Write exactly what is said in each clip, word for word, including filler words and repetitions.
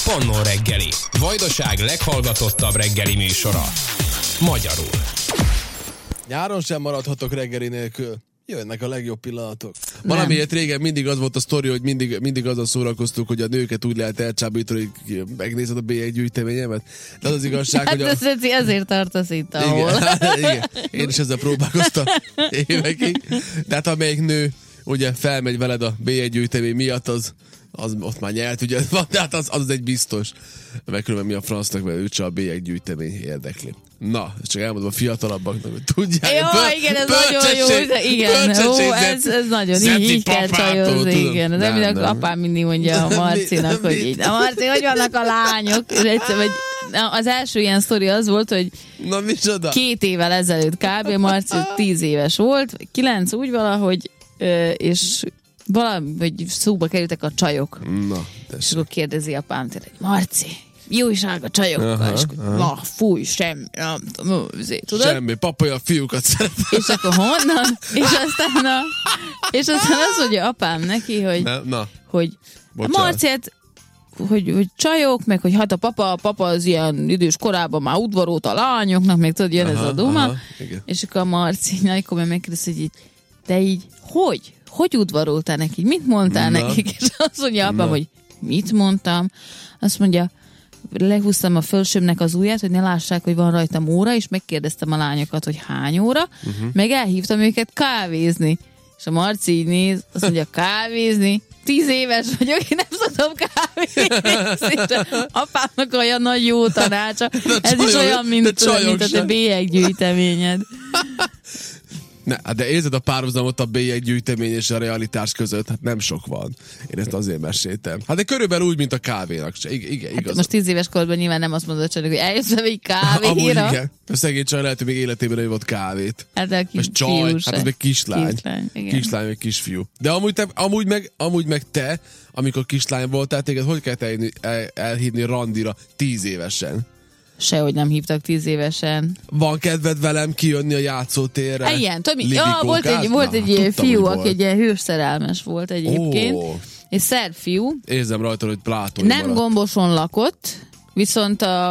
Pannó reggeli. Vajdaság leghallgatottabb reggeli műsora. Magyarul. Nyáron sem maradhatok reggeli nélkül. Jönnek a legjobb pillanatok. Valamiért régen mindig az volt a sztori, hogy mindig, mindig azon szórakoztuk, hogy a nőket úgy lehet elcsábítani, hogy megnézed a bé egy gyűjteményemet. De az az igazság, hát hogy... A... Ez, ezért tartasz itt, ahol. Igen, igen, én is ezzel próbálkoztam évekig. De hát amelyik nő ugye felmegy veled a bé egy gyűjtemény miatt, az, az ott már nyert, ugye, de hát az, az egy biztos. Meg különben mi a francnak, mert őt csak a bé egy gyűjtemény érdekli. Na, csak elmondom a fiatalabbaknak, hogy tudják. Jó, bő, igen, ez nagyon jó. De igen, ó, ez, ez nagyon így, így kell csajozni. Igen, de nem, nem. Apám mindig mondja a Marcinak, hogy így. A Marci, hogy vannak a lányok? Egyszer, vagy, az első ilyen sztori az volt, hogy na, micsoda? Két évvel ezelőtt kb. Marci tíz éves volt, vagy kilenc úgy valahogy, és valami, vagy szóba kerültek a csajok. Na, és akkor kérdezi apám tőle, hogy Marci, jó is áll a csajokkal, aha, és aha. Na, fúj, semmi, nem tudom, tudod? Semmi, papa a fiúkat szeret. És akkor honnan? És aztán, na, és aztán azt mondja apám neki, hogy, na, na. hogy Marciát, hogy, hogy csajok, meg hogy hát a papa, a papa az ilyen idős korában már udvarolt a lányoknak, meg tudod, jön aha, ez a duma, és akkor a Marci, akkor megkérdez, hogy így, de így, hogy? Hogy udvaroltál nekik? Mit mondtál na. nekik? És azt mondja apám, hogy mit mondtam? Azt mondja, lehúztam a fölsőmnek az ujját, hogy ne lássák, hogy van rajtam óra, és megkérdeztem a lányokat, hogy hány óra, uh-huh. meg elhívtam őket kávézni. És a Marci így néz, azt mondja, kávézni? Tíz éves vagyok, én nem szoktam kávézni. Apámnak olyan nagy jó tanácsa. Ez csajok, is olyan, mint, tudod, mint a te bé egy gyűjteményed. Ne, de érzed a párhuzamot a bé egy gyűjtemény és a realitás között? Hát nem sok van. Én ezt azért meséltem. Hát de körülbelül úgy, mint a kávénak. I- igen, igaz. Hát most tíz éves korban nyilván nem azt mondod csak, hogy eljössz egy kávéra. Amúgy igen. A szegény csaj lehet, hogy még életében nem volt kávét. Hát a kis csaj, hát ez meg kislány. Kislány, kislány meg kisfiú. De amúgy, te, amúgy, meg, amúgy meg te, amikor kislány voltál, téged hogy kellett elhívni, el, elhívni randira tíz évesen? Sehogy nem hívtak tíz évesen. Van kedved velem kijönni a játszótérre? Há, igen, tudom, ja, volt egy, volt egy Na, fiú, aki egy ilyen hősszerelmes volt egyébként. Oh. Egy szerb fiú. Érzem rajta, hogy Pláton Nem maradt. Gomboson lakott, viszont a,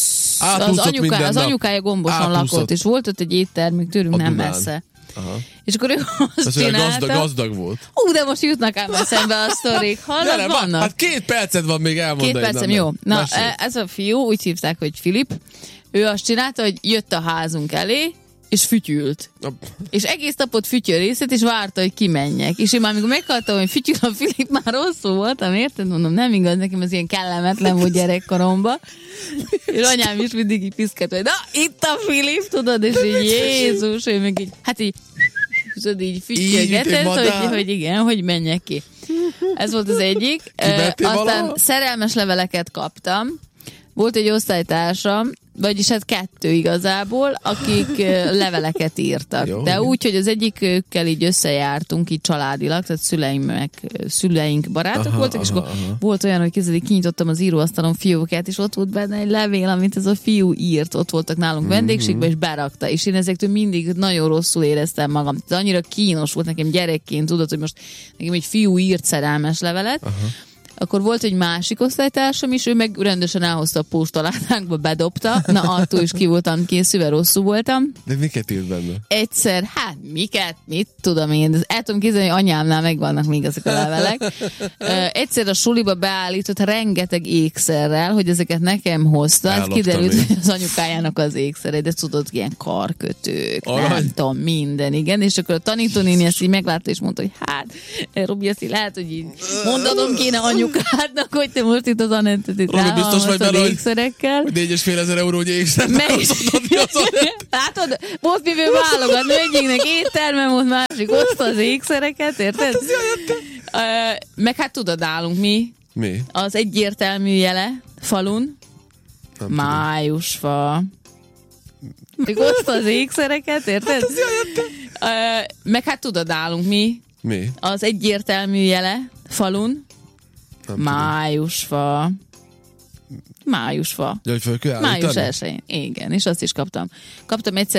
az, anyuká, az anyukája Gomboson Átúszott. lakott, és volt ott egy éttermük tőlünk a nem Dunán. messze. Aha. És akkor ő azt azt csinálta. Gazdag, gazdag volt. Ú, de most jutnak ám eszembe a sztorik. Hallod, nem, vannak? Hát két percet van még elmondani. Két percem, jó. Na, mesélj. Ez a fiú, úgy hívták, hogy Filip. Ő azt csinálta, hogy jött a házunk elé, és fütyült. És egész napot fütyörészett, és várta, hogy kimenjek. És én már amikor meghaltam, hogy fütyül a Filip, már rosszul voltam, érted? Mondom, nem igaz, nekem ez ilyen kellemetlen volt gyerekkoromban. És anyám is mindig így piszkett, hogy na, itt a Filip, tudod, és így Jézus, ő meg így, hát így, tudod, így fütyölgetett, hogy, hogy igen, hogy menjek ki. Ez volt az egyik. Uh, aztán valaha? Szerelmes leveleket kaptam. Volt egy osztálytársam, vagyis hát kettő igazából, akik leveleket írtak. Jó, de úgy, hogy az egyikükkel így összejártunk, így családilag, tehát szüleim, szüleink barátok aha, voltak, aha, és akkor aha. volt olyan, hogy kézzel kinyitottam az íróasztalon fiókát, és ott volt benne egy levél, amit ez a fiú írt, ott voltak nálunk mm-hmm. vendégségben, és berakta, és én ezektől mindig nagyon rosszul éreztem magam. Ez annyira kínos volt nekem gyerekként, tudod, hogy most nekem egy fiú írt szerelmes levelet, aha. Akkor volt egy másik osztálytársam is, ő meg rendesen elhozta a postaládánkba, bedobta. Na, attól is ki voltam készülve, rosszul voltam. De miket írt benne? Egyszer, hát miket, mit tudom én, el tudom képzelni, hogy anyámnál megvannak még ezek a levelek. Uh, egyszer a suliba beállított rengeteg ékszerrel, hogy ezeket nekem hozta. Ez kiderült, én. hogy az anyukájának az ékszere, de tudod, ilyen karkötők, Arany. nem tudom, minden, igen. És akkor a tanítónéni ezt így meglátta, és mondta, hogy hát, Robi, ezt így lehet, hogy így mondanom kéne anyukájának, hát, hogy te most itt az Anettet itt ráhalmaztad az ékszerekkel. Hogy négy és fél ezer eurónyi ékszer meg hozott adni az Anettet. Látod, most mivel válogatni, egyiknek éttermem, most másik oszta az ékszereket, érted? Hát az uh, meg hát tudod, állunk mi? Mi? Az egyértelmű jele falun. Nem májusfa. Még oszta az ékszereket, érted? Hát az uh, meg hát tudod, állunk mi? Mi? Az egyértelmű jele falun. Nem májusfa. Májusfa. Jaj, Május elsején. Igen, és azt is kaptam. Kaptam egyszer